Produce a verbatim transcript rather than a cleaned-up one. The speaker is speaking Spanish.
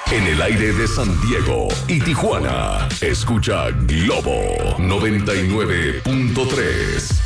En el aire de San Diego y Tijuana, escucha Globo noventa y nueve punto tres.